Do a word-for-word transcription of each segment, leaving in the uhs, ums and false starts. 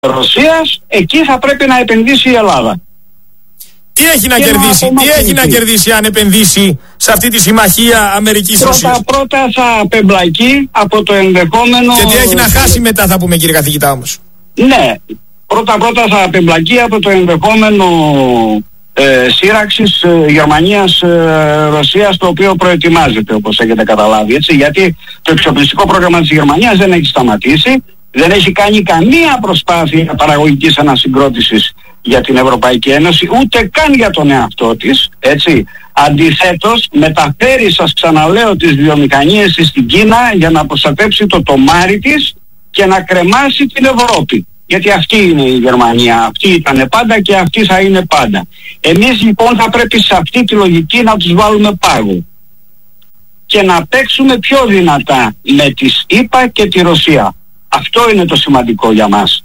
Ρωσίας, εκεί θα πρέπει να επενδύσει η Ελλάδα. Τι έχει να κερδίσει, τι έχει να κερδίσει αν επενδύσει σε αυτή τη συμμαχία Αμερικής-Ρωσίας? Πρώτα πρώτα θα απεμπλακεί από το ενδεχόμενο... Και τι έχει να χάσει μετά, θα πούμε, κύριε καθηγητά, όμως? Ναι, πρώτα πρώτα θα απεμπλακεί από το ενδεχόμενο ε, σύραξης ε, Γερμανίας-Ρωσίας, ε, το οποίο προετοιμάζεται, όπως έχετε καταλάβει, έτσι, γιατί το εξοπλιστικό πρόγραμμα της Γερμανίας δεν έχει σταματήσει, δεν έχει κάνει καμία προσπάθεια παραγωγικής ανασυγκρότησης για την Ευρωπαϊκή Ένωση, ούτε καν για τον εαυτό της, έτσι. Αντιθέτως, μεταφέρει, σας ξαναλέω, τις βιομηχανίες της στην Κίνα για να προστατέψει το τομάρι της και να κρεμάσει την Ευρώπη. Γιατί αυτή είναι η Γερμανία, αυτή ήταν πάντα και αυτή θα είναι πάντα. Εμείς λοιπόν θα πρέπει σε αυτή τη λογική να τους βάλουμε πάγο και να παίξουμε πιο δυνατά με τις ΗΠΑ και τη Ρωσία. Αυτό είναι το σημαντικό για μας.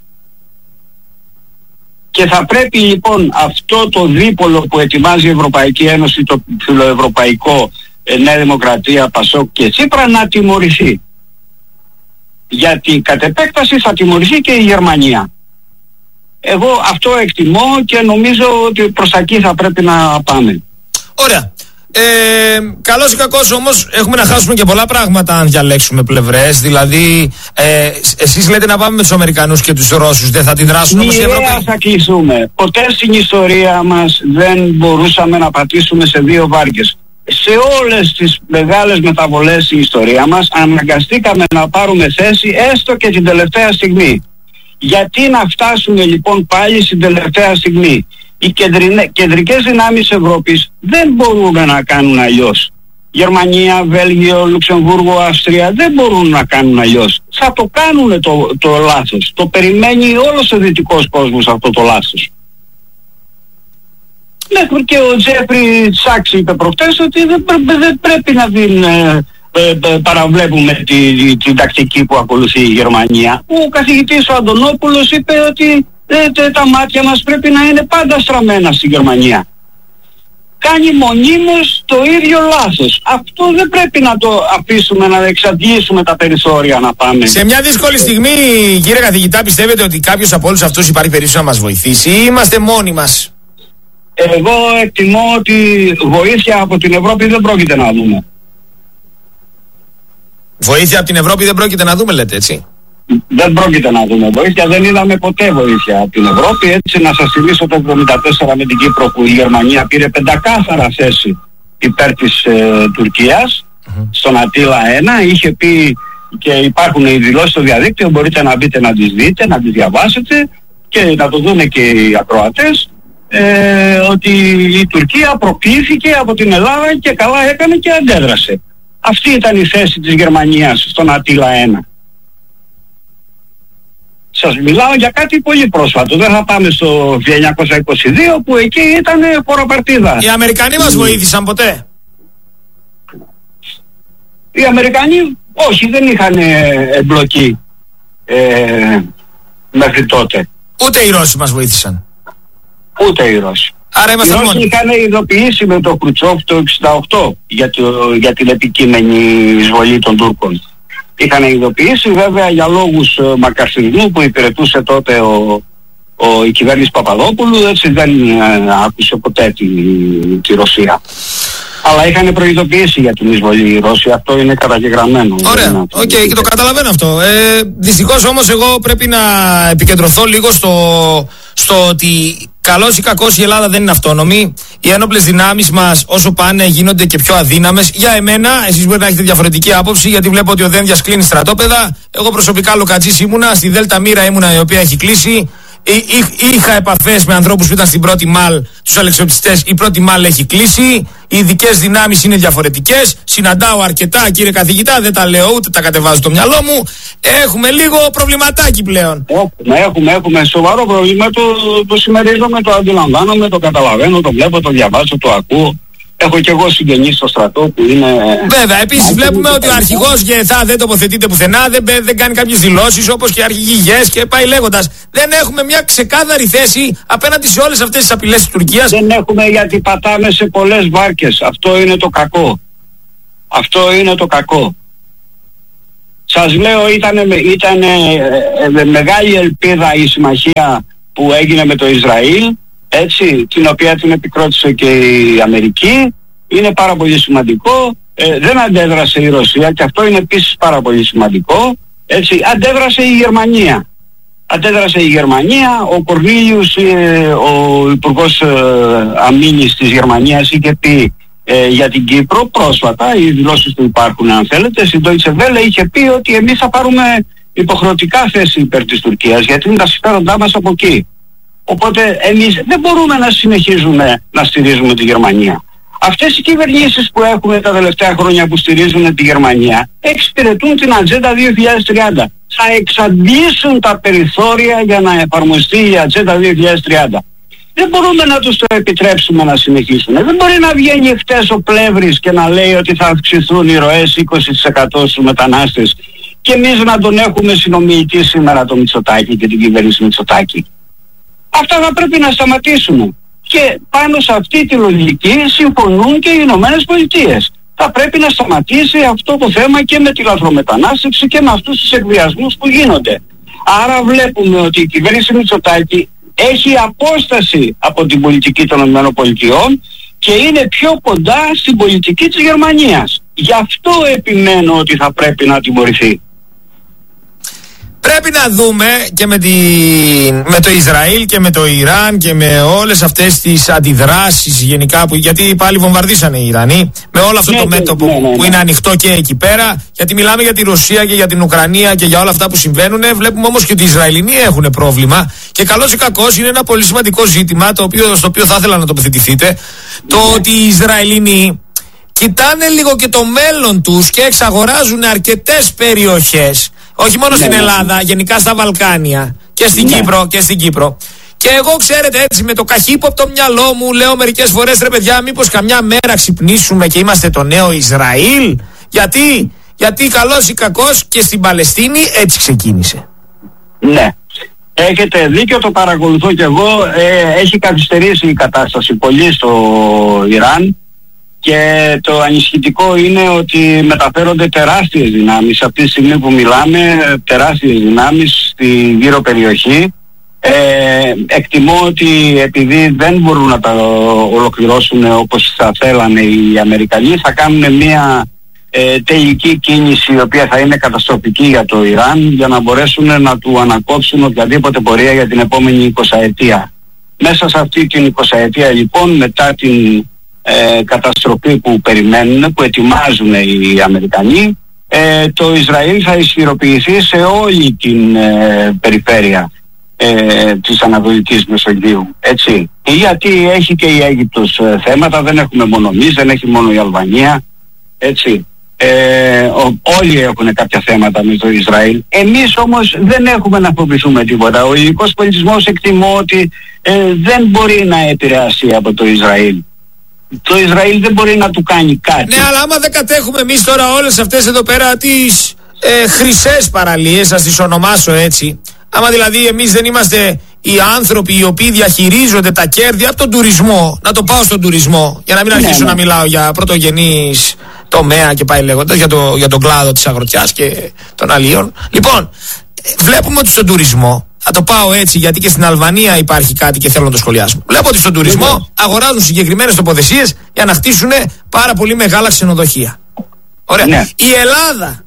Και θα πρέπει λοιπόν αυτό το δίπολο που ετοιμάζει η Ευρωπαϊκή Ένωση, το φιλοευρωπαϊκό, ε, Νέα Δημοκρατία, Πασόκ και Τσίπρα, να τιμωρηθεί. Γιατί κατ' επέκταση θα τιμωρηθεί και η Γερμανία. Εγώ αυτό εκτιμώ και νομίζω ότι προς τα εκεί θα πρέπει να πάμε. Ωραία. Ε, καλώς ή κακώς όμως έχουμε να χάσουμε και πολλά πράγματα αν διαλέξουμε πλευρές. Δηλαδή ε, εσείς λέτε να πάμε με τους Αμερικανούς και τους Ρώσους, δεν θα τη δράσουν όμως οι Ευρωπαίοι? θα κλεισούμε. Ποτέ στην ιστορία μας δεν μπορούσαμε να πατήσουμε σε δύο βάρκες. Σε όλες τις μεγάλες μεταβολές στην ιστορία μας αναγκαστήκαμε να πάρουμε θέση έστω και την τελευταία στιγμή. Γιατί να φτάσουμε λοιπόν πάλι στην τελευταία στιγμή? Οι κεντρικές δυνάμεις Ευρώπης δεν μπορούν να κάνουν αλλιώς. Γερμανία, Βέλγιο, Λουξεμβούργο, Αυστρία δεν μπορούν να κάνουν αλλιώς. Θα το κάνουν το, το λάθος. Το περιμένει όλος ο δυτικός κόσμος αυτό το λάθος. Μέχρι και ο Τζέφρι Σάξ είπε προχτές ότι δεν, πρέ, δεν πρέπει να την ε, ε, παραβλέπουμε την τη τακτική που ακολουθεί η Γερμανία. Ο καθηγητής ο Αντωνόπουλος είπε ότι ε, τα μάτια μας πρέπει να είναι πάντα στραμμένα στη Γερμανία. Κάνει μονίμως το ίδιο λάθος. Αυτό δεν πρέπει να το αφήσουμε, να εξαντλήσουμε τα περιθώρια να πάμε. Σε μια δύσκολη στιγμή, κύριε καθηγητά, πιστεύετε ότι κάποιος από όλους αυτούς υπάρχει περίπτωση να μας βοηθήσει ή είμαστε μόνοι μας? Εγώ εκτιμώ ότι βοήθεια από την Ευρώπη δεν πρόκειται να δούμε. Βοήθεια από την Ευρώπη δεν πρόκειται να δούμε, λέτε, έτσι? Δεν πρόκειται να δούμε βοήθεια, δεν είδαμε ποτέ βοήθεια από την Ευρώπη. Έτσι, να σας θυμίσω το εβδομήντα τέσσερα με την Κύπρο, που η Γερμανία πήρε πεντακάθαρα θέση υπέρ της ε, Τουρκίας mm-hmm. στον Αττήλα ένα. Είχε πει, και υπάρχουν οι δηλώσεις στο διαδίκτυο, μπορείτε να μπείτε να τις δείτε, να τις διαβάσετε και να το δουν και οι ακροατές, ε, ότι η Τουρκία προκλήθηκε από την Ελλάδα και καλά έκανε και αντέδρασε. Αυτή ήταν η θέση της Γερμανίας στον Αττήλα ένα. Σας μιλάω για κάτι πολύ πρόσφατο. Δεν θα πάμε στο χίλια εννιακόσια είκοσι δύο που εκεί ήταν χωροπαρτίδα. Οι Αμερικανοί μας βοήθησαν ποτέ? Οι Αμερικανοί όχι, δεν είχαν εμπλοκή ε, μέχρι τότε. Ούτε οι Ρώσοι μας βοήθησαν? Ούτε οι Ρώσοι. Άρα οι Ρώσοι μόνοι. Είχαν ειδοποιήσει με το Κρουτσόφ το εξήντα οκτώ για, το, για την επικείμενη εισβολή των Τούρκων. Είχαν ειδοποιήσει βέβαια για λόγους ε, μακαρθισμού που υπηρετούσε τότε ο, ο, η κυβέρνηση Παπαδόπουλου, έτσι δεν ε, άκουσε ποτέ τη, τη Ρωσία. Αλλά είχαν προειδοποιήσει για την εισβολή οι Ρώσοι, αυτό είναι καταγεγραμμένο. Ωραία, οκ, okay, και το καταλαβαίνω αυτό. Ε, δυστυχώς όμως εγώ πρέπει να επικεντρωθώ λίγο στο, στο ότι καλώς ή κακώς η Ελλάδα δεν είναι αυτόνομη. Οι ένοπλες δυνάμεις μας όσο πάνε γίνονται και πιο αδύναμες. Για εμένα, εσείς μπορείτε να έχετε διαφορετική άποψη, γιατί βλέπω ότι ο Δένδιας κλείνει στρατόπεδα. Εγώ προσωπικά Λοκατζής ήμουνα, στη Δέλτα Μοίρα ήμουνα, η οποία έχει κλείσει. Είχα επαφές με ανθρώπους που ήταν στην πρώτη ΜΑΛ, τους αλεξιοπτιστές. Η πρώτη ΜΑΛ έχει κλείσει. Οι ειδικές δυνάμεις είναι διαφορετικές. Συναντάω αρκετά, κύριε καθηγητά, δεν τα λέω ούτε τα κατεβάζω στο μυαλό μου. Έχουμε λίγο προβληματάκι πλέον. Έχουμε, έχουμε, έχουμε σοβαρό πρόβλημα. Το, το συμμερίζομαι, το αντιλαμβάνομαι, το καταλαβαίνω, το βλέπω, το διαβάζω, το ακούω. Έχω και εγώ συγγενείς στο στρατό που είναι... Βέβαια, επίσης βλέπουμε ότι ο αρχηγός ΓΕΘΑ δεν τοποθετείται πουθενά, δεν, δεν κάνει κάποιες δηλώσεις όπως και οι αρχηγοί ΓΕΣ και πάει λέγοντας. Δεν έχουμε μια ξεκάθαρη θέση απέναντι σε όλες αυτές τις απειλές της Τουρκίας. Δεν έχουμε, γιατί πατάμε σε πολλές βάρκες. Αυτό είναι το κακό. Αυτό είναι το κακό. Σας λέω, ήταν, ήταν ε, μεγάλη ελπίδα η συμμαχία που έγινε με το Ισραήλ, έτσι, την οποία την επικρότησε και η Αμερική. Είναι πάρα πολύ σημαντικό. Ε, δεν αντέδρασε η Ρωσία, και αυτό είναι επίσης πάρα πολύ σημαντικό. Έτσι, αντέδρασε η Γερμανία. Αντέδρασε η Γερμανία. Ο Κορνίλιους, ε, ο Υπουργός ε, Αμήνης της Γερμανίας, είχε πει ε, για την Κύπρο πρόσφατα, οι δηλώσεις του υπάρχουν αν θέλετε, στην Deutsche Welle είχε πει ότι εμείς θα πάρουμε υποχρεωτικά θέση υπέρ της Τουρκίας, γιατί είναι τα συμφέροντά μας από εκεί. Οπότε εμείς δεν μπορούμε να συνεχίζουμε να στηρίζουμε τη Γερμανία. Αυτές οι κυβερνήσεις που έχουμε τα τελευταία χρόνια που στηρίζουν τη Γερμανία εξυπηρετούν την Ατζέντα δύο χιλιάδες τριάντα. Θα εξαντλήσουν τα περιθώρια για να εφαρμοστεί η Ατζέντα δύο χιλιάδες τριάντα. Δεν μπορούμε να τους το επιτρέψουμε να συνεχίσουν. Δεν μπορεί να βγαίνει χτες ο Πλεύρης και να λέει ότι θα αυξηθούν οι ροές είκοσι τοις εκατό στους μετανάστες και εμείς να τον έχουμε συνομιλητή σήμερα το Μητσοτάκη και την κυβέρνηση Μητσοτάκη. Αυτά θα πρέπει να σταματήσουν. Και πάνω σε αυτή τη λογική συμφωνούν και οι Ηνωμένες Πολιτείες. Θα πρέπει να σταματήσει αυτό το θέμα και με τη λαθρομετανάστευση και με αυτούς τους εκβιασμούς που γίνονται. Άρα βλέπουμε ότι η κυβέρνηση Μητσοτάκη έχει απόσταση από την πολιτική των Ηνωμένων Πολιτειών και είναι πιο κοντά στην πολιτική της Γερμανίας. Γι' αυτό επιμένω ότι θα πρέπει να τιμωρηθεί. Πρέπει να δούμε και με, τη, με το Ισραήλ και με το Ιράν και με όλες αυτές τις αντιδράσεις γενικά, που, γιατί πάλι βομβαρδίσανε οι Ιρανοί, με όλο αυτό ναι, το μέτωπο ναι, ναι, ναι. που είναι ανοιχτό και εκεί πέρα, γιατί μιλάμε για τη Ρωσία και για την Ουκρανία και για όλα αυτά που συμβαίνουν. Βλέπουμε όμως και ότι οι Ισραηλινοί έχουν πρόβλημα και καλώς ή κακώς είναι ένα πολύ σημαντικό ζήτημα, το οποίο, στο οποίο θα ήθελα να τοποθετηθείτε, ναι. το ότι οι Ισραηλινοί κοιτάνε λίγο και το μέλλον τους και εξαγοράζουν αρκετές περιοχές. Όχι μόνο ναι, στην Ελλάδα, γενικά στα Βαλκάνια και στην, ναι. Κύπρο, και στην Κύπρο. Και εγώ, ξέρετε, έτσι με το καχύποπτο μυαλό μου λέω μερικές φορές, ρε παιδιά, μήπως καμιά μέρα ξυπνήσουμε και είμαστε το νέο Ισραήλ. Γιατί, γιατί καλώς ή κακώς και στην Παλαιστίνη έτσι ξεκίνησε. Ναι, έχετε δίκιο, το παρακολουθώ κι εγώ. Ε, έχει καθυστερήσει η κατάσταση πολύ στο Ιράν. Και το ανησυχητικό είναι ότι μεταφέρονται τεράστιες δυνάμεις. Αυτή τη στιγμή που μιλάμε, τεράστιες δυνάμεις στη γύρω περιοχή. Ε, εκτιμώ ότι επειδή δεν μπορούν να τα ολοκληρώσουν όπως θα θέλανε οι Αμερικανοί, θα κάνουν μια ε, τελική κίνηση η οποία θα είναι καταστροφική για το Ιράν, για να μπορέσουν να του ανακόψουν οποιαδήποτε πορεία για την επόμενη εικοσαετία. Μέσα σε αυτή την εικοσαετία λοιπόν, μετά την Ε, καταστροφή που περιμένουν, που ετοιμάζουν οι Αμερικανοί, ε, το Ισραήλ θα ισχυροποιηθεί σε όλη την ε, περιφέρεια ε, της Ανατολικής Μεσογείου, έτσι. Γιατί έχει και η Αίγυπτος ε, θέματα, δεν έχουμε μόνο εμείς, δεν έχει μόνο η Αλβανία, έτσι. Ε, ο, όλοι έχουν κάποια θέματα με το Ισραήλ. Εμείς όμως δεν έχουμε να φοβηθούμε τίποτα. Ο ελληνικός πολιτισμός εκτιμώ ότι ε, δεν μπορεί να επηρεαστεί από το Ισραήλ. Το Ισραήλ δεν μπορεί να του κάνει κάτι. Ναι, αλλά άμα δεν κατέχουμε εμείς τώρα όλες αυτές εδώ πέρα τις ε, χρυσές παραλίες, ας τις ονομάσω έτσι, άμα δηλαδή εμείς δεν είμαστε οι άνθρωποι οι οποίοι διαχειρίζονται τα κέρδη από τον τουρισμό, να το πάω στον τουρισμό, για να μην αρχίσω ναι, ναι. να μιλάω για πρωτογενής τομέα και πάει λέγοντας, για, το, για τον κλάδο της αγροτιάς και των αλλιών. Λοιπόν, βλέπουμε ότι στον τουρισμό, θα το πάω έτσι γιατί και στην Αλβανία υπάρχει κάτι και θέλω να το σχολιάσουμε. Βλέπω ότι στον τουρισμό αγοράζουν συγκεκριμένες τοποθεσίες για να χτίσουν πάρα πολύ μεγάλα ξενοδοχεία. Ωραία. Ναι. Η Ελλάδα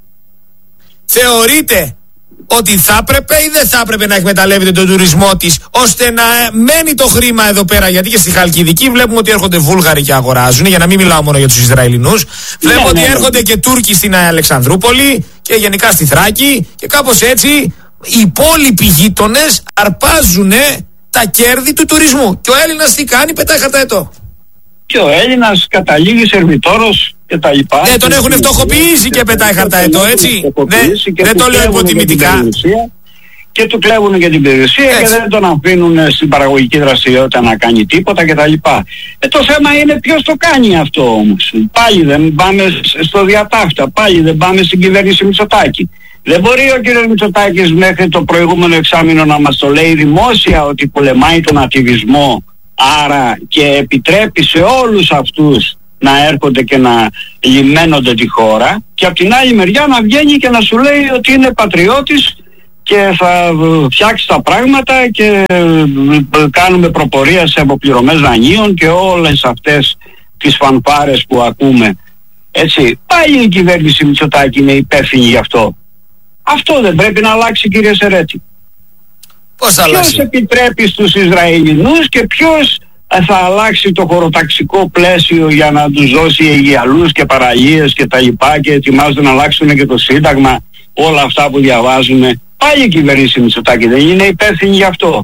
θεωρείται ότι θα έπρεπε ή δεν θα έπρεπε να εκμεταλλεύεται τον τουρισμό της ώστε να μένει το χρήμα εδώ πέρα? Γιατί και στη Χαλκιδική βλέπουμε ότι έρχονται Βούλγαροι και αγοράζουν, για να μην μιλάω μόνο για τους Ισραηλινούς. Βλέπω ναι, ότι ναι, ναι. έρχονται και Τούρκοι στην Αλεξανδρούπολη και γενικά στη Θράκη και κάπως έτσι. Οι υπόλοιποι γείτονες αρπάζουν τα κέρδη του τουρισμού. Και ο Έλληνας τι κάνει? Πετάει χαρταετό. Και ο Έλληνας καταλήγει σερβιτόρος και τα λοιπά. Ναι, τον έχουν φτωχοποιήσει και πετάει χαρταετό, έτσι. Δεν το λέω υποτιμητικά. Και του κλέβουν και την περιουσία και δεν τον αφήνουν στην παραγωγική δραστηριότητα να κάνει τίποτα κτλ. Ε, το θέμα είναι ποιος το κάνει αυτό όμως. Πάλι δεν πάμε στο διατάφτα, πάλι δεν πάμε στην κυβέρνηση Μητσοτάκη. Δεν μπορεί ο κύριος Μητσοτάκης μέχρι το προηγούμενο εξάμηνο να μας το λέει δημόσια ότι πολεμάει τον ακτιβισμό, άρα και επιτρέπει σε όλους αυτούς να έρχονται και να λιμένονται τη χώρα, και από την άλλη μεριά να βγαίνει και να σου λέει ότι είναι πατριώτης και θα φτιάξει τα πράγματα και κάνουμε προπορία σε αποπληρωμές δανείων και όλες αυτές τις φανφάρες που ακούμε. Έτσι, πάλι η κυβέρνηση Μητσοτάκη είναι υπεύθυνη γι' αυτό. Αυτό δεν πρέπει να αλλάξει, κύριε Σερέτη? Πώς θα αλλάξει? Ποιος επιτρέπει στους Ισραηλινούς και ποιος θα αλλάξει το χωροταξικό πλαίσιο για να τους δώσει αιγιαλούς και παραλίες και τα λοιπά, και ετοιμάζονται να αλλάξουν και το Σύνταγμα, όλα αυτά που διαβάζουμε? Πάλι η κυβέρνηση Μητσοτάκη δεν είναι υπεύθυνη γι' αυτό?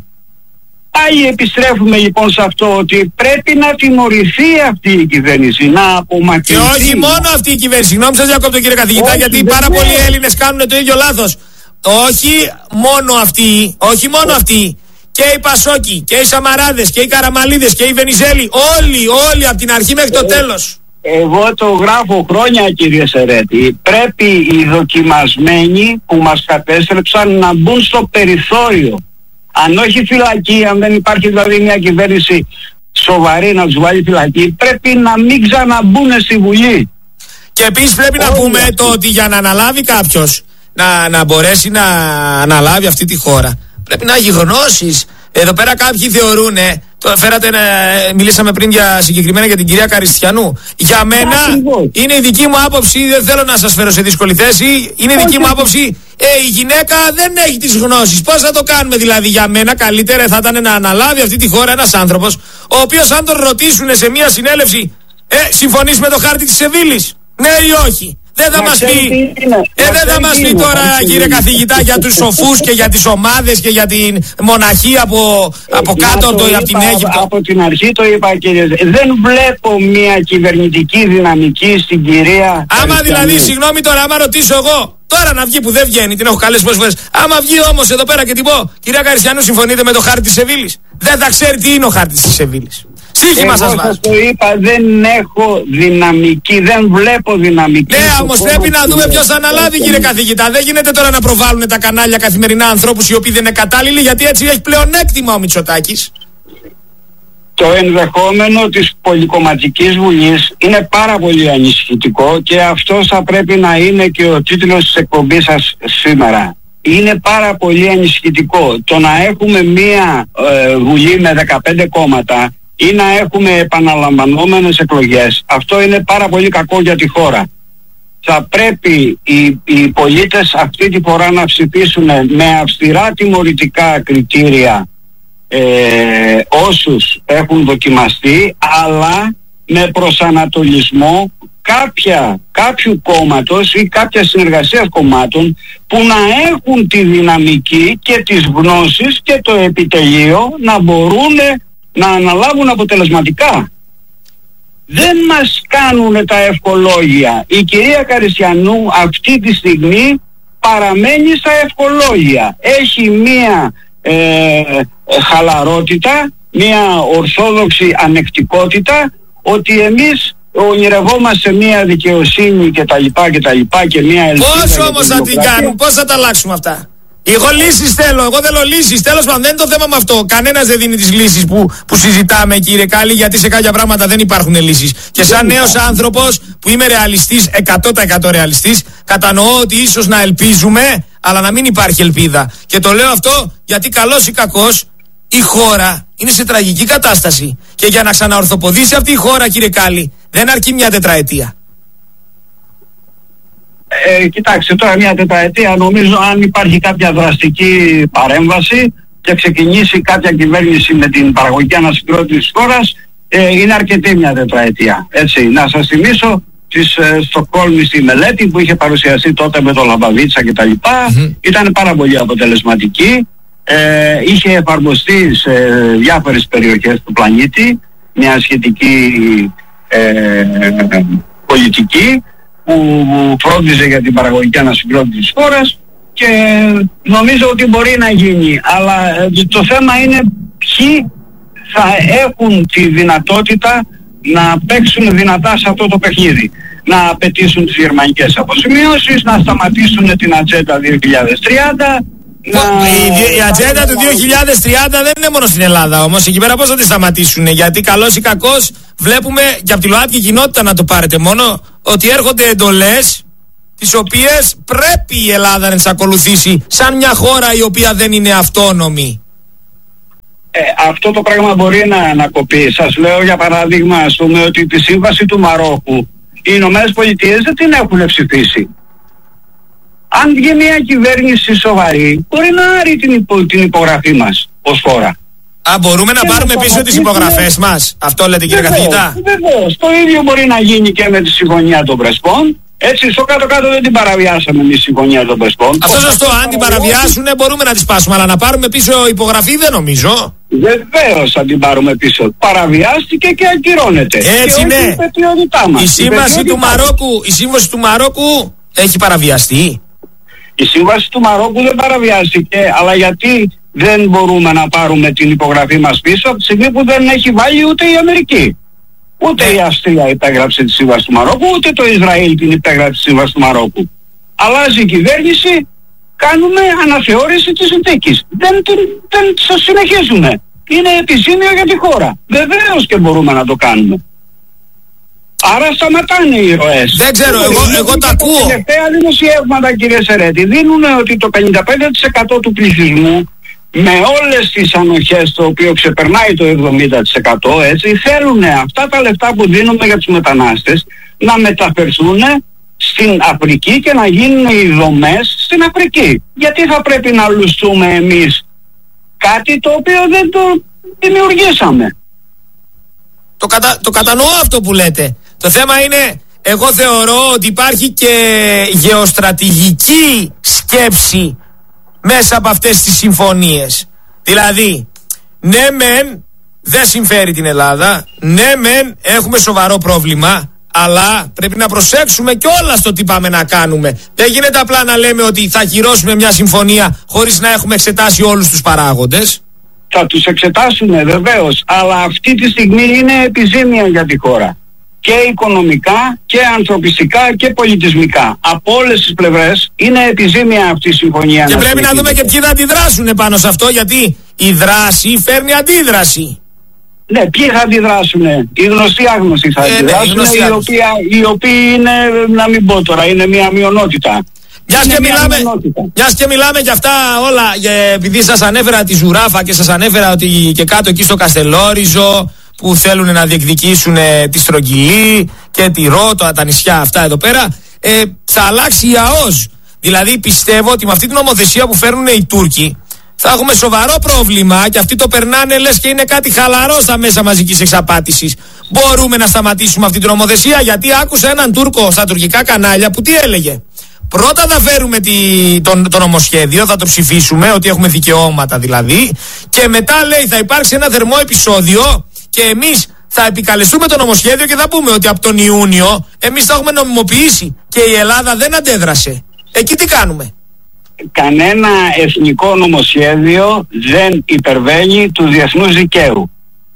Πάλι επιστρέφουμε λοιπόν σε αυτό, ότι πρέπει να τιμωρηθεί αυτή η κυβέρνηση, να απομακρυνθεί. Και όχι μόνο αυτή η κυβέρνηση. Συγγνώμη σας διακόπτω, κύριε καθηγητά, όχι, γιατί πάρα πολλοί Έλληνες κάνουν το ίδιο λάθος. Όχι μόνο αυτοί, όχι μόνο αυτοί. Και οι Πασόκοι, και οι Σαμαράδες, και οι Καραμαλίδες, και οι Βενιζέλοι. Όλοι, όλοι από την αρχή μέχρι το τέλος. Εγώ το γράφω χρόνια, κύριε Σερέτη. Πρέπει οι δοκιμασμένοι που μας κατέστρεψαν να μπουν στο περιθώριο. Αν όχι φυλακή, αν δεν υπάρχει δηλαδή μια κυβέρνηση σοβαρή να τους βάλει φυλακή, πρέπει να μην ξαναμπούν στη Βουλή. Και επίσης πρέπει να πούμε το ότι για να αναλάβει κάποιος, να, να μπορέσει να αναλάβει αυτή τη χώρα, πρέπει να έχει γνώσεις. Εδώ πέρα κάποιοι θεωρούν, το φέρατε, μιλήσαμε πριν για, συγκεκριμένα για την κυρία Καριστιανού. Για μένα είναι η δική μου άποψη, δεν θέλω να σας φέρω σε δύσκολη θέση, είναι η δική μου άποψη, ε, η γυναίκα δεν έχει τις γνώσεις. Πώς θα το κάνουμε δηλαδή? Για μένα καλύτερα θα ήταν να αναλάβει αυτή τη χώρα ένας άνθρωπος, ο οποίος αν τον ρωτήσουν σε μια συνέλευση, ε, συμφωνείς με το χάρτη της Σεβίλης, ναι ή όχι? Δεν θα μας πει, ε, δεν θα μας πει τώρα, κύριε καθηγητά, για τους σοφούς και για τις ομάδες και για την μοναχή από, από κάτω από, το, από την Αίγυπτο. Από την αρχή το είπα, κύριε. Δεν βλέπω μια κυβερνητική δυναμική στην κυρία. Άμα δηλαδή, συγγνώμη τώρα, άμα ρωτήσω εγώ, τώρα να βγει που δεν βγαίνει, την έχω καλέσει πολλές φορές. Άμα βγει όμως εδώ πέρα και την πω, κυρία Καριστιανού, συμφωνείτε με το χάρτη της Σεβίλης? Δεν θα ξέρει τι είναι ο χάρτης της Σεβίλης. Εγώ σας το είπα, δεν έχω δυναμική, δεν βλέπω δυναμική. Ναι, όμως πρέπει να δούμε ποιος θα αναλάβει, κύριε καθηγητά. Δεν γίνεται τώρα να προβάλλουν τα κανάλια καθημερινά ανθρώπους οι οποίοι δεν είναι κατάλληλοι, γιατί έτσι έχει πλεονέκτημα ο Μητσοτάκης. Το ενδεχόμενο της πολυκομματικής βουλής είναι πάρα πολύ ανησυχητικό, και αυτό θα πρέπει να είναι και ο τίτλος της εκπομπής σας σήμερα. Είναι πάρα πολύ ανησυχητικό το να έχουμε μία ε, βουλή με δεκαπέντε κόμματα ή να έχουμε επαναλαμβανόμενες εκλογές. Αυτό είναι πάρα πολύ κακό για τη χώρα. Θα πρέπει οι, οι πολίτες αυτή τη φορά να ψηφίσουν με αυστηρά τιμωρητικά κριτήρια ε, όσους έχουν δοκιμαστεί, αλλά με προσανατολισμό κάποια, κάποιου κόμματος ή κάποια συνεργασία κομμάτων που να έχουν τη δυναμική και τις γνώσεις και το επιτελείο να μπορούν να αναλάβουν αποτελεσματικά. Δεν μας κάνουν τα ευχολόγια. Η κυρία Καριστιανού αυτή τη στιγμή παραμένει στα ευχολόγια. Έχει μία ε, χαλαρότητα, μία ορθόδοξη ανεκτικότητα, ότι εμείς ονειρευόμαστε μία δικαιοσύνη και τα λοιπά και τα λοιπά και μία ελπίδα. Πώς όμως θα την κάνουν, πώς θα τα αλλάξουμε αυτά? Εγώ λύσεις θέλω, εγώ θέλω λύσεις. Τέλος πάντων, δεν είναι το θέμα με αυτό. Κανένας δεν δίνει τις λύσεις που, που συζητάμε, κύριε Κάλλη, γιατί σε κάποια πράγματα δεν υπάρχουν λύσεις. Και σαν νέος άνθρωπος που είμαι ρεαλιστής, εκατό τοις εκατό ρεαλιστής, κατανοώ ότι ίσως να ελπίζουμε, αλλά να μην υπάρχει ελπίδα. Και το λέω αυτό γιατί καλός ή κακός η χώρα είναι σε τραγική κατάσταση. Και για να ξαναορθοποδήσει αυτή η χώρα, κύριε Κάλλη, δεν αρκεί μια τετραετία. Ε, κοιτάξτε, τώρα μια τετραετία, νομίζω, αν υπάρχει κάποια δραστική παρέμβαση και ξεκινήσει κάποια κυβέρνηση με την παραγωγική ανασυγκρότηση της χώρας, ε, είναι αρκετή μια τετραετία. Έτσι, να σας θυμίσω της ε, Στοκχόλμης τη μελέτη που είχε παρουσιαστεί τότε με τον Λαμπαβίτσα και τα λοιπά, mm-hmm. ήταν πάρα πολύ αποτελεσματική, ε, είχε εφαρμοστεί σε διάφορες περιοχές του πλανήτη μια σχετική ε, πολιτική που φρόντιζε για την παραγωγική ανασυγκρότηση της χώρας, και νομίζω ότι μπορεί να γίνει, αλλά το θέμα είναι ποιοι θα έχουν τη δυνατότητα να παίξουν δυνατά σε αυτό το παιχνίδι, να απαιτήσουν τις γερμανικές αποζημιώσεις, να σταματήσουν την ατζέντα δύο χιλιάδες τριάντα. Να... Η, η ατζέντα του δύο χιλιάδες τριάντα δεν είναι μόνο στην Ελλάδα όμως. Εκεί πέρα πώς θα τη σταματήσουν? Γιατί καλός ή κακός βλέπουμε και από τη ΛΟΑΤΚΙ κοινότητα, να το πάρετε μόνο, ότι έρχονται εντολές τις οποίες πρέπει η Ελλάδα να τις ακολουθήσει σαν μια χώρα η οποία δεν είναι αυτόνομη. Ε, αυτό το πράγμα μπορεί να ανακοπεί. Σας λέω για παράδειγμα, ας πούμε, ότι τη σύμβαση του Μαρόκου οι Ηνωμένες Πολιτείες δεν την έχουν ψηφίσει. Αν βγει μια κυβέρνηση σοβαρή, μπορεί να άρει την, υπο, την υπογραφή μας ως χώρα. Α, μπορούμε να και πάρουμε να πίσω τις υπογραφές μας. Αυτό λέτε, κύριε καθηγητά. Βεβαίως. Το ίδιο μπορεί να γίνει και με τη Συμφωνία των Πρεσπών. Έτσι, στο κάτω-κάτω δεν την παραβιάσαμε εμείς τη Συμφωνία των Πρεσπών. Αυτό σωστό. Αν την παραβιάσουν, μπορούμε να τη σπάσουμε. Αλλά να πάρουμε πίσω υπογραφή δεν νομίζω. Βεβαίως θα την πάρουμε πίσω. Παραβιάστηκε και ακυρώνεται. Έτσι και ναι. Μας. Η σύμβαση του Μαρόκου, η σύμβαση του Μαρόκου έχει παραβιαστεί. Η σύμβαση του Μαρόκου δεν παραβιάστηκε, αλλά γιατί δεν μπορούμε να πάρουμε την υπογραφή μας πίσω από τη στιγμή που δεν έχει βάλει ούτε η Αμερική. Ούτε η Αυστρία υπέγραψε τη σύμβαση του Μαρόκου, ούτε το Ισραήλ την υπέγραψε τη σύμβαση του Μαρόκου. Αλλάζει η κυβέρνηση, κάνουμε αναθεώρηση της συνθήκης. Δεν την δεν συνεχίζουμε. Είναι επιζήμιο για τη χώρα. Βεβαίως και μπορούμε να το κάνουμε. Άρα σταματάνε οι ροές. Δεν ξέρω, εγώ, εγώ τα ακούω. Τα τελευταία δημοσιεύματα, κύριε Σερέτη, δίνουν ότι το πενήντα πέντε τοις εκατό του πληθυσμού, με όλες τις ανοχές, το οποίο ξεπερνάει το εβδομήντα τοις εκατό, έτσι, θέλουν αυτά τα λεφτά που δίνουμε για τους μετανάστες να μεταφερθούν στην Αφρική και να γίνουν οι δομές στην Αφρική. Γιατί θα πρέπει να λουστούμε εμείς κάτι το οποίο δεν το δημιουργήσαμε? Το, κατα... το κατανοώ αυτό που λέτε. Το θέμα είναι, εγώ θεωρώ ότι υπάρχει και γεωστρατηγική σκέψη μέσα από αυτές τις συμφωνίες. Δηλαδή, ναι μεν δεν συμφέρει την Ελλάδα, ναι μεν έχουμε σοβαρό πρόβλημα, αλλά πρέπει να προσέξουμε κιόλας το τι πάμε να κάνουμε. Δεν γίνεται απλά να λέμε ότι θα ακυρώσουμε μια συμφωνία χωρίς να έχουμε εξετάσει όλους τους παράγοντες. Θα τους εξετάσουμε βεβαίως, αλλά αυτή τη στιγμή είναι επιζήμια για τη χώρα. Και οικονομικά και ανθρωπιστικά και πολιτισμικά. Από όλες τις πλευρές είναι επιζήμια αυτή η συμφωνία. Και πρέπει να δούμε και ποιοι θα αντιδράσουν πάνω σε αυτό, γιατί η δράση φέρνει αντίδραση. Ναι, ποιοι θα αντιδράσουν? Οι γνωστοί άγνωστοι θα ε, αντιδράσουν, ναι, οι, οποίοι, οι οποίοι είναι, να μην πω τώρα, είναι μια μειονότητα. Μιας και, μιλάμε, μιας και μιλάμε για αυτά όλα, για, επειδή σας ανέφερα τη Ζουράφα και σας ανέφερα ότι και κάτω εκεί στο Καστελόριζο που θέλουν να διεκδικήσουν ε, τη Στρογγυλή και τη Ρώτο, τα νησιά αυτά εδώ πέρα, ε, θα αλλάξει η ΑΟΣ. Δηλαδή πιστεύω ότι με αυτή την νομοθεσία που φέρνουν οι Τούρκοι θα έχουμε σοβαρό πρόβλημα και αυτοί το περνάνε λες και είναι κάτι χαλαρό στα μέσα μαζικής εξαπάτησης. Μπορούμε να σταματήσουμε αυτή την νομοθεσία? Γιατί άκουσα έναν Τούρκο στα τουρκικά κανάλια που τι έλεγε? Πρώτα θα φέρουμε τη, το, το νομοσχέδιο, θα το ψηφίσουμε, ότι έχουμε δικαιώματα δηλαδή, και μετά λέει θα υπάρξει ένα θερμό επεισόδιο και εμείς θα επικαλεστούμε το νομοσχέδιο και θα πούμε ότι από τον Ιούνιο εμείς θα έχουμε νομιμοποιήσει και η Ελλάδα δεν αντέδρασε. Εκεί τι κάνουμε? Κανένα εθνικό νομοσχέδιο δεν υπερβαίνει του διεθνούς δικαίου.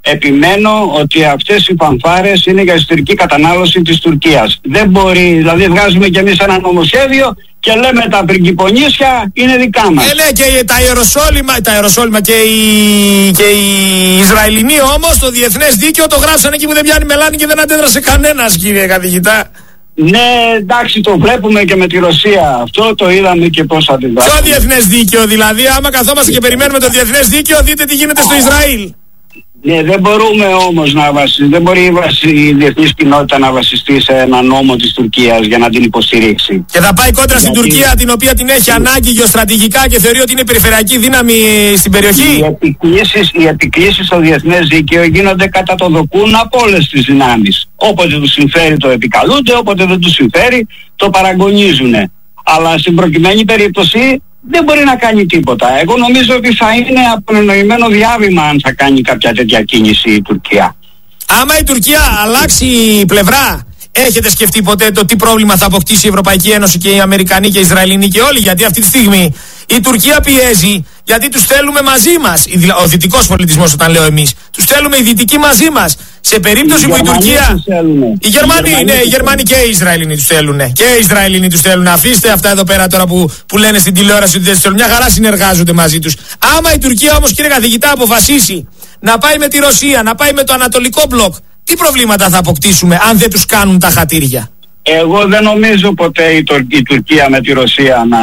Επιμένω ότι αυτές οι φανφάρες είναι για εσωτερική κατανάλωση της Τουρκίας. Δεν μπορεί, δηλαδή βγάζουμε κι εμείς ένα νομοσχέδιο και λέμε τα πριγκιπονίσια είναι δικά μας. Ε, ναι, και τα Ιεροσόλυμα, τα Ιεροσόλυμα και οι, και οι Ισραηλινοί όμως το διεθνές δίκαιο το γράψαν εκεί που δεν πιάνει μελάνη και δεν αντέδρασε κανένας, κύριε καθηγητά. Ναι, εντάξει, το βλέπουμε και με τη Ρωσία. Αυτό το είδαμε και πώς αντιδράσαμε. Ποιο διεθνές δίκαιο δηλαδή? Άμα καθόμαστε και περιμένουμε το διεθνές δίκαιο, δείτε τι γίνεται στο Ισραήλ. Ναι, δεν μπορούμε όμως να βασι... δεν μπορεί η, βασι... η διεθνής κοινότητα να βασιστεί σε ένα νόμο της Τουρκίας για να την υποστηρίξει. Και θα πάει κόντρα στην Γιατί... Τουρκία, την οποία την έχει ανάγκη γεωστρατηγικά και θεωρεί ότι είναι περιφερειακή δύναμη στην περιοχή. Οι επικλήσεις, οι επικλήσεις στο διεθνές δίκαιο γίνονται κατά το δοκούν από όλες τις δυνάμεις. Όποτε τους συμφέρει το επικαλούνται, όποτε δεν τους συμφέρει το παραγωνίζουν. Αλλά στην προκειμένη περίπτωση δεν μπορεί να κάνει τίποτα. Εγώ νομίζω ότι θα είναι απονενοημένο διάβημα αν θα κάνει κάποια τέτοια κίνηση η Τουρκία. Άμα η Τουρκία αλλάξει πλευρά, έχετε σκεφτεί ποτέ το τι πρόβλημα θα αποκτήσει η Ευρωπαϊκή Ένωση και οι Αμερικανοί και οι Ισραηλινοί και όλοι? Γιατί αυτή τη στιγμή η Τουρκία πιέζει, γιατί τους θέλουμε μαζί μας. Ο δυτικός πολιτισμός, όταν λέω εμείς, τους θέλουμε οι δυτικοί μαζί μας. Σε περίπτωση οι που η Τουρκία. Οι Γερμανοί, ναι, οι Γερμανοί και οι Ισραηλινοί τους θέλουν. Και οι Ισραηλινοί τους θέλουν. Αφήστε αυτά εδώ πέρα τώρα που, που λένε στην τηλεόραση ότι δεν τους θέλουν. Μια χαρά συνεργάζονται μαζί τους. Άμα η Τουρκία όμως, κύριε καθηγητά, αποφασίσει να πάει με τη Ρωσία, να πάει με το Ανατολικό μπλοκ, τι προβλήματα θα αποκτήσουμε αν δεν τους κάνουν τα χατήρια? Εγώ δεν νομίζω ποτέ η, Τουρ, η Τουρκία με τη Ρωσία να,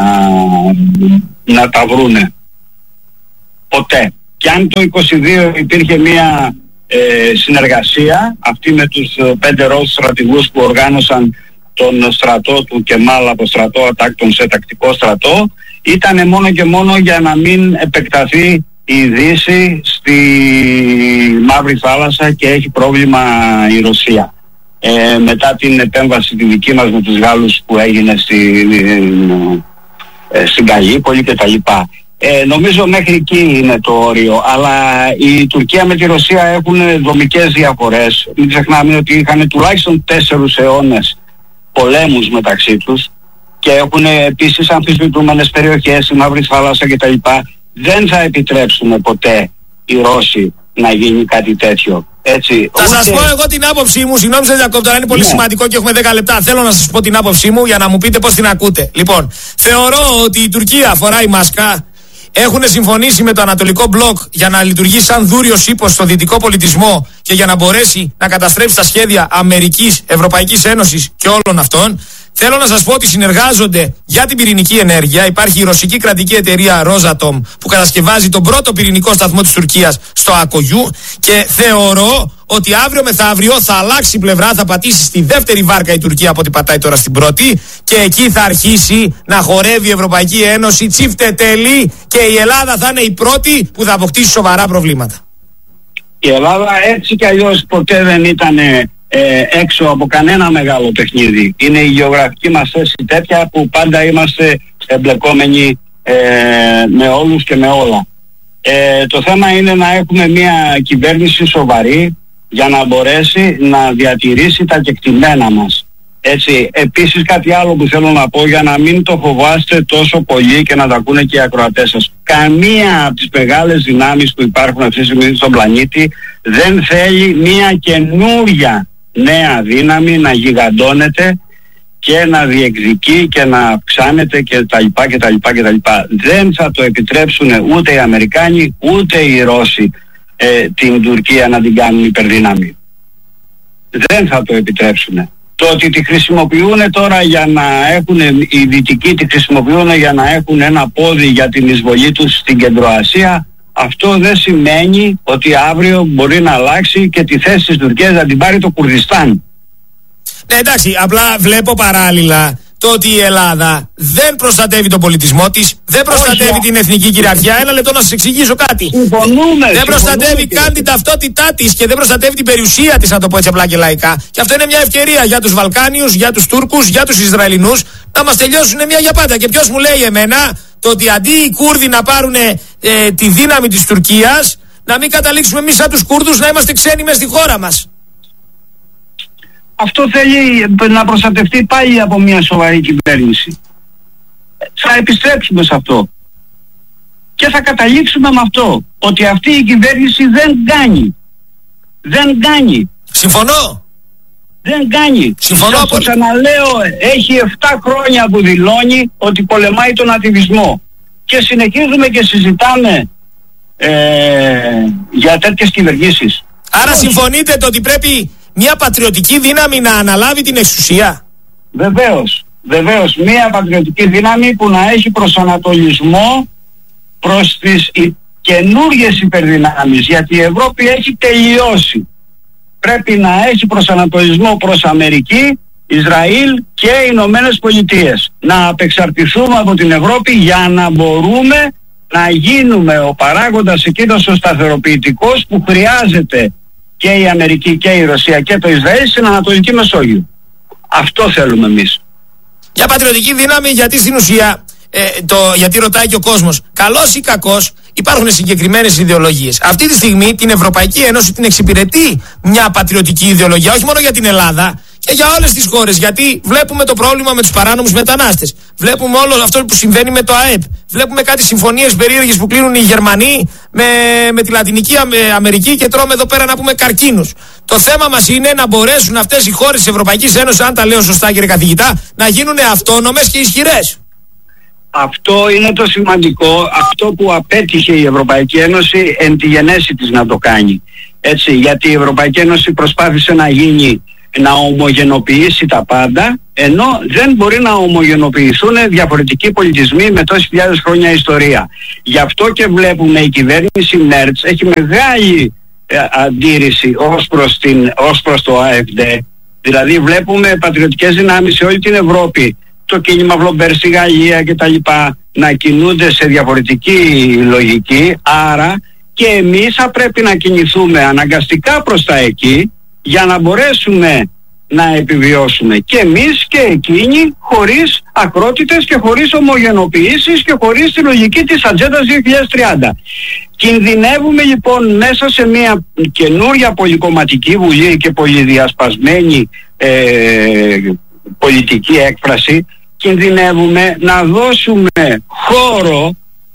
να τα βρούνε. Ποτέ. Και αν το είκοσι δύο υπήρχε μια ε, συνεργασία, αυτή με τους πέντε Ρώσους στρατηγούς που οργάνωσαν τον στρατό του Κεμάλ από στρατό ατάκτων σε τακτικό στρατό, ήταν μόνο και μόνο για να μην επεκταθεί η Δύση στη Μαύρη Θάλασσα και έχει πρόβλημα η Ρωσία. Ε, μετά την επέμβαση τη δική μας με τους Γάλλους που έγινε στη, ε, στην Καλύπολη και τα λοιπά. Ε, νομίζω μέχρι εκεί είναι το όριο, αλλά η Τουρκία με τη Ρωσία έχουν δομικές διαφορές. Μην ξεχνάμε ότι είχαν τουλάχιστον τέσσερους αιώνες πολέμους μεταξύ τους και έχουν επίσης αμφισβητούμενες περιοχές, η Μαύρη Θάλασσα κτλ. Δεν θα επιτρέψουν ποτέ οι Ρώσοι να γίνει κάτι τέτοιο. Έτσι, θα ούτε... σας πω εγώ την άποψή μου, συγγνώμη σας διακόπτω, αλλά είναι πολύ ναι. σημαντικό και έχουμε δέκα λεπτά. Θέλω να σας πω την άποψή μου για να μου πείτε πώς την ακούτε. Λοιπόν, θεωρώ ότι η Τουρκία φοράει μάσκα. Έχουν συμφωνήσει με το Ανατολικό Μπλοκ για να λειτουργεί σαν δούριος ύπος στο δυτικό πολιτισμό και για να μπορέσει να καταστρέψει τα σχέδια Αμερικής, Ευρωπαϊκής Ένωσης και όλων αυτών. Θέλω να σας πω ότι συνεργάζονται για την πυρηνική ενέργεια. Υπάρχει η ρωσική κρατική εταιρεία Rosatom που κατασκευάζει τον πρώτο πυρηνικό σταθμό της Τουρκίας στο Ακογιού και θεωρώ ότι αύριο μεθαύριο θα αλλάξει η πλευρά, θα πατήσει στη δεύτερη βάρκα η Τουρκία από ό,τι πατάει τώρα στην πρώτη και εκεί θα αρχίσει να χορεύει η Ευρωπαϊκή Ένωση τσίφτε τέλει και η Ελλάδα θα είναι η πρώτη που θα αποκτήσει σοβαρά προβλήματα. Η Ελλάδα έτσι κι αλλιώς ποτέ δεν ήταν Ε, έξω από κανένα μεγάλο παιχνίδι. Είναι η γεωγραφική μας θέση τέτοια που πάντα είμαστε εμπλεκόμενοι ε, με όλους και με όλα. Ε, το θέμα είναι να έχουμε μια κυβέρνηση σοβαρή για να μπορέσει να διατηρήσει τα κεκτημένα μας. Έτσι, επίσης κάτι άλλο που θέλω να πω για να μην το φοβάστε τόσο πολύ και να τα ακούνε και οι ακροατές σας. Καμία από τις μεγάλες δυνάμεις που υπάρχουν αυτή τη στιγμή στον πλανήτη δεν θέλει μια καινούρια νέα δύναμη να γιγαντώνεται και να διεκδικεί και να αυξάνεται και τα λοιπά και τα λοιπά και τα λοιπά. Δεν θα το επιτρέψουν ούτε οι Αμερικάνοι ούτε οι Ρώσοι ε, την Τουρκία να την κάνουν υπερδύναμη. Δεν θα το επιτρέψουν. Το ότι τη χρησιμοποιούν τώρα για να έχουν, οι Δυτικοί τη χρησιμοποιούν για να έχουν ένα πόδι για την εισβολή τους στην Κεντροασία, αυτό δεν σημαίνει ότι αύριο μπορεί να αλλάξει και τη θέση της Τουρκίας να την πάρει το Κουρδιστάν. Ναι, εντάξει, απλά βλέπω παράλληλα το ότι η Ελλάδα δεν προστατεύει τον πολιτισμό της, δεν προστατεύει Όχι. την εθνική κυριαρχία. Ένα λεπτό να σας εξηγήσω κάτι. Συμφωνούμε, δεν προστατεύει συμφωνούμε. καν την ταυτότητά της και δεν προστατεύει την περιουσία της, να το πω έτσι απλά και λαϊκά. Και αυτό είναι μια ευκαιρία για τους Βαλκάνιους, για τους Τούρκους, για τους Ισραηλινούς να μας τελειώσουν μια για πάντα. Και ποιος μου λέει εμένα το ότι αντί οι Κούρδοι να πάρουν ε, τη δύναμη της Τουρκίας, να μην καταλήξουμε εμείς σαν τους Κούρδους να είμαστε ξένοι μες στη χώρα μας. Αυτό θέλει να προστατευτεί πάλι από μια σοβαρή κυβέρνηση. Θα επιστρέψουμε σε αυτό. Και θα καταλήξουμε με αυτό. Ότι αυτή η κυβέρνηση δεν κάνει. Δεν κάνει. Συμφωνώ. Δεν κάνει. Συμφωνώ. Σας το ξαναλέω, έχει επτά χρόνια που δηλώνει ότι πολεμάει τον ατιβισμό. Και συνεχίζουμε και συζητάμε ε, για τέτοιες κυβερνήσεις. Άρα συμφωνείτε το ότι πρέπει μια πατριωτική δύναμη να αναλάβει την εξουσία? Βεβαίως, βεβαίως. Μια πατριωτική δύναμη που να έχει προσανατολισμό προς τις καινούργιες υπερδυνάμεις. Γιατί η Ευρώπη έχει τελειώσει. Πρέπει να έχει προσανατολισμό προς Αμερική, Ισραήλ και Ηνωμένες Πολιτείες. Να απεξαρτηθούμε από την Ευρώπη για να μπορούμε να γίνουμε ο παράγοντας εκείνος ο σταθεροποιητικός που χρειάζεται και η Αμερική και η Ρωσία και το Ισραήλ στην Ανατολική Μεσόγειο. Αυτό θέλουμε εμείς. Για πατριωτική δύναμη, γιατί στην ουσία, ε, το, γιατί ρωτάει και ο κόσμος, καλός ή κακός, υπάρχουν συγκεκριμένες ιδεολογίες. Αυτή τη στιγμή την Ευρωπαϊκή Ένωση την εξυπηρετεί μια πατριωτική ιδεολογία, όχι μόνο για την Ελλάδα και για όλες τις χώρες. Γιατί βλέπουμε το πρόβλημα με τους παράνομους μετανάστες. Βλέπουμε όλο αυτό που συμβαίνει με το ΑΕΠ. Βλέπουμε κάτι συμφωνίες περίεργες που κλείνουν οι Γερμανοί με, με τη Λατινική Αμερική και τρώμε εδώ πέρα να πούμε καρκίνους. Το θέμα μας είναι να μπορέσουν αυτές οι χώρες της Ευρωπαϊκής Ένωσης, αν τα λέω σωστά κύριε καθηγητά, να γίνουν αυτόνομες και ισχυρές. αυτό είναι το σημαντικό, αυτό που απέτυχε η Ευρωπαϊκή Ένωση εν τη γενέση της να το κάνει. Έτσι, γιατί η Ευρωπαϊκή Ένωση προσπάθησε να γίνει, να ομογενοποιήσει τα πάντα, ενώ δεν μπορεί να ομογενοποιηθούν διαφορετικοί πολιτισμοί με τόσες χιλιάδες χρόνια ιστορία. Γι' αυτό και βλέπουμε η κυβέρνηση Μέρτς έχει μεγάλη ε, αντίρρηση ως προς, την, ως προς το ΑΕΦΔ. Δηλαδή βλέπουμε πατριωτικές δυνάμεις σε όλη την Ευρώπη, το κίνημα Βλομπέρ στη Γαλλία και τα λοιπά, να κινούνται σε διαφορετική λογική, άρα και εμείς θα πρέπει να κινηθούμε αναγκαστικά προς τα εκεί για να μπορέσουμε να επιβιώσουμε και εμείς και εκείνοι, χωρίς ακρότητες και χωρίς ομογενοποιήσεις και χωρίς τη λογική της ατζέντας δύο χιλιάδες τριάντα. Κινδυνεύουμε λοιπόν μέσα σε μια καινούρια πολυκομματική βουλή και πολυδιασπασμένη ε, πολιτική έκφραση, κινδυνεύουμε να δώσουμε χώρο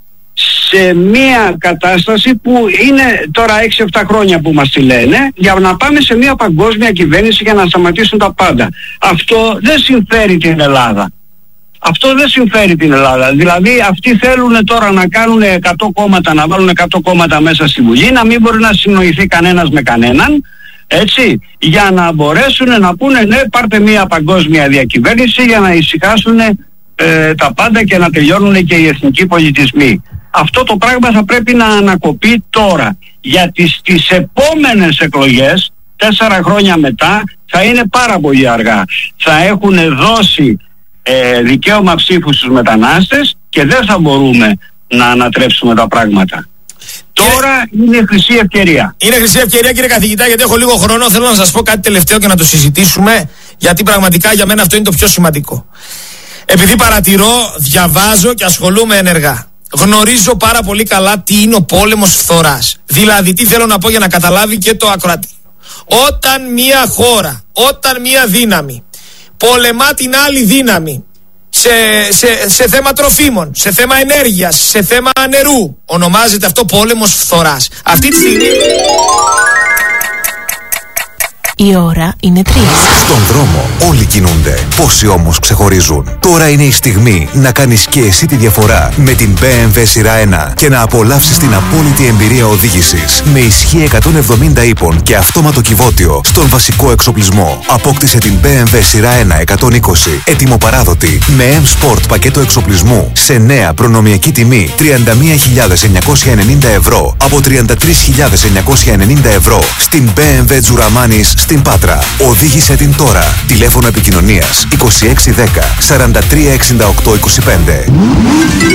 σε μια κατάσταση που είναι τώρα έξι εφτά χρόνια που μας τη λένε, για να πάμε σε μια παγκόσμια κυβέρνηση για να σταματήσουν τα πάντα. Αυτό δεν συμφέρει την Ελλάδα. Αυτό δεν συμφέρει την Ελλάδα. Δηλαδή αυτοί θέλουν τώρα να κάνουν εκατό κόμματα, να βάλουν εκατό κόμματα μέσα στη Βουλή, να μην μπορεί να συνοηθεί κανένας με κανέναν, έτσι, για να μπορέσουν να πούνε ναι, πάρτε μια παγκόσμια διακυβέρνηση για να ησυχάσουν ε, τα πάντα και να τελειώνουν και οι εθνικοί πολιτισμοί. Αυτό το πράγμα θα πρέπει να ανακοπεί τώρα, γιατί στις επόμενες εκλογές, τέσσερα χρόνια μετά, θα είναι πάρα πολύ αργά. Θα έχουν δώσει ε, δικαίωμα ψήφου στους μετανάστες και δεν θα μπορούμε να ανατρέψουμε τα πράγματα. Τώρα είναι χρυσή ευκαιρία. Είναι χρυσή ευκαιρία, κύριε καθηγητά, γιατί έχω λίγο χρόνο. Θέλω να σας πω κάτι τελευταίο και να το συζητήσουμε, γιατί πραγματικά για μένα αυτό είναι το πιο σημαντικό. Επειδή παρατηρώ, διαβάζω και ασχολούμαι ενεργά, γνωρίζω πάρα πολύ καλά τι είναι ο πόλεμος φθοράς. Δηλαδή, τι θέλω να πω για να καταλάβει και το ακροατή. Όταν μια χώρα, όταν μια δύναμη πολεμά την άλλη δύναμη σε, σε, σε θέμα τροφίμων, σε θέμα ενέργειας, σε θέμα νερού, ονομάζεται αυτό πόλεμος φθοράς. Αυτή τη στιγμή... Η ώρα είναι τρεις. Στον δρόμο όλοι κινούνται. Πόσοι όμως ξεχωρίζουν. Τώρα είναι η στιγμή να κάνεις και εσύ τη διαφορά με την μπι εμ ντάμπλιου σειρά ένα και να απολαύσεις την απόλυτη εμπειρία οδήγησης με ισχύ εκατόν εβδομήντα ύπων και αυτόματο κυβότιο στον βασικό εξοπλισμό. Απόκτησε την μπι εμ ντάμπλιου σειρά ένα εκατόν είκοσι έτοιμο παράδοτη με M Sport πακέτο εξοπλισμού σε νέα προνομιακή τιμή τριάντα μία χιλιάδες εννιακόσια ενενήντα ευρώ από τριάντα τρεις χιλιάδες εννιακόσια ενενήντα ευρώ στην μπι εμ ντάμπλιου Τζουραμάνης στην Πάτρα. Οδήγησε την τώρα. Τηλέφωνο επικοινωνίας είκοσι έξι δέκα σαράντα τρία εξήντα οκτώ είκοσι πέντε.